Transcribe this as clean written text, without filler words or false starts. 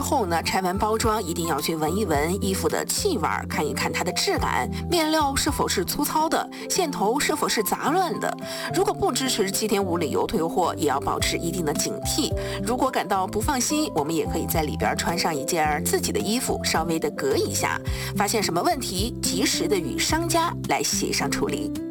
后呢，拆完包装一定要去闻一闻衣服的气味，看一看它的质感，面料是否是粗糙的，线头是否是杂乱的。如果不支持7天无理由退货，也要保持一定的警惕。如果感到不放心，我们也可以在里边穿上一件自己的衣服，稍微的隔一下。发现什么问题，及时的与商家来协商处理。